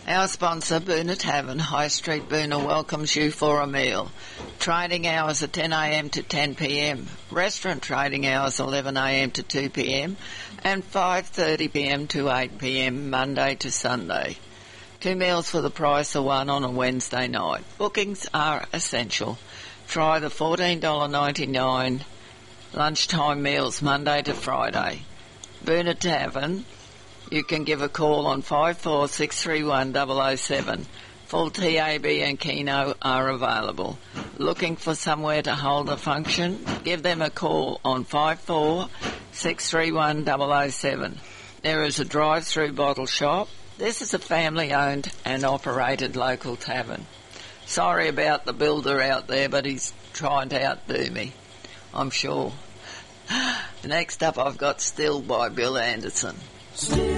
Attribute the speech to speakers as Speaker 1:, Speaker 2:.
Speaker 1: Our sponsor, Boona Tavern, High Street Boona, welcomes you for a meal. Trading hours are 10am to 10pm. Restaurant trading hours 11am to 2pm and 5:30pm to 8pm, Monday to Sunday. 2 meals for the price of one on a Wednesday night. Bookings are essential. Try the $14.99 lunchtime meals Monday to Friday. Boona Tavern. You can give a call on 54631007. 007. Full TAB and Keno are available. Looking for somewhere to hold a function? Give them a call on 54631007. There is a drive-through bottle shop. This is a family-owned and operated local tavern. Sorry about the builder out there, but he's trying to outdo me, I'm sure. Next up, I've got Still by Bill Anderson.